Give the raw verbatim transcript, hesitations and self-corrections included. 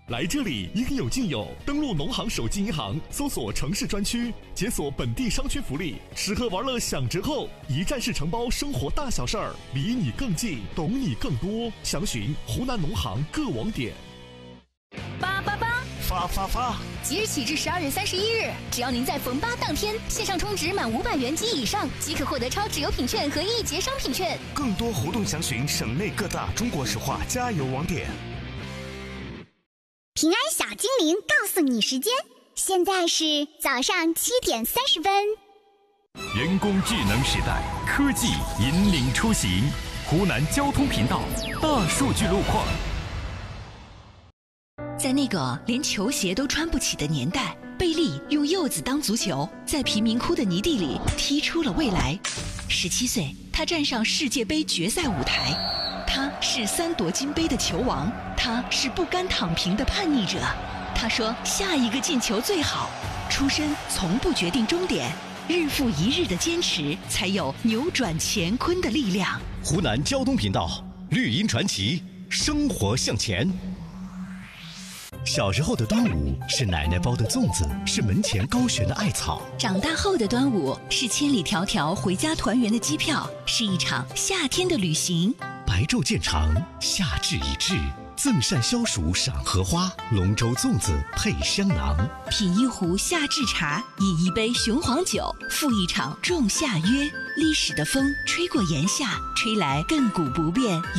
来这里应有尽有。登录农行手机银行，搜索城市专区，解锁本地商圈福利，吃喝玩乐享折扣，一站式承包生活大小事儿，离你更近，懂你更多。详询湖南农行各网点。 八八八， 发发发！ 即日起至十二月三十一日，只要您在逢八当天线上充值满五百元及以上，即可获得超值有品券和一节商品券。 更多活动详询省内各大中国石化加油网点。 平安小精灵告诉你时间，现在是早上七点三十分。 人工智能时代，科技引领出行。湖南交通频道大数据路况。 在那个连球鞋都穿不起的年代，贝利用柚子当足球，在贫民窟的泥地里踢出了未来。十七岁，他站上世界杯决赛舞台。他是三夺金杯的球王，他是不甘躺平的叛逆者。他说下一个进球最好。出身从不决定终点，日复一日的坚持，才有扭转乾坤的力量。 湖南交通频道绿茵传奇，生活向前。小时候的端午是奶奶包的粽子，是门前高悬的艾草。 长大后的端午是千里迢迢回家团圆的机票，是一场夏天的旅行。 白昼渐长，夏至已至，赠扇消暑赏荷花，龙舟粽子配香囊。 品一壶夏至茶，饮一杯雄黄酒，赴一场仲夏约。历史的风吹过炎夏，吹来亘古不变